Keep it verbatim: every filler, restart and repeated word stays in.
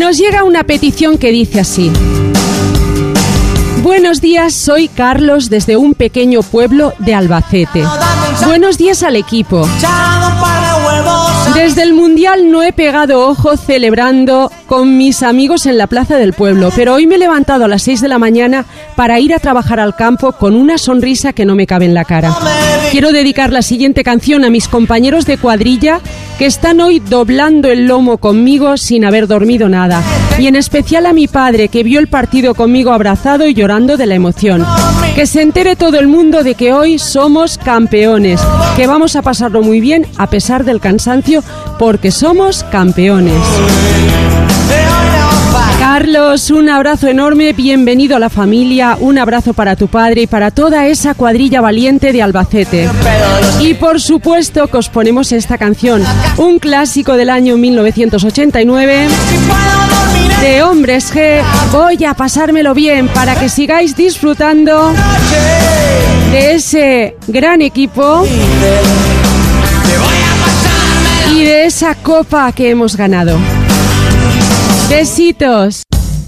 nos llega una petición que dice así: buenos días, soy Carlos desde un pequeño pueblo de Albacete. Buenos días al equipo. Desde el Mundial no he pegado ojo celebrando con mis amigos en la plaza del pueblo, pero hoy me he levantado a las seis de la mañana para ir a trabajar al campo con una sonrisa que no me cabe en la cara. Quiero dedicar la siguiente canción a mis compañeros de cuadrilla que están hoy doblando el lomo conmigo sin haber dormido nada, y en especial a mi padre, que vio el partido conmigo abrazado y llorando de la emoción. Que se entere todo el mundo de que hoy somos campeones, que vamos a pasarlo muy bien a pesar del cansancio, porque somos campeones. Carlos, un abrazo enorme, bienvenido a la familia, un abrazo para tu padre y para toda esa cuadrilla valiente de Albacete. Y por supuesto que os ponemos esta canción, un clásico del año mil novecientos ochenta y nueve, de Hombres G. Voy a pasármelo bien, para que sigáis disfrutando de ese gran equipo y de esa copa que hemos ganado. Besitos.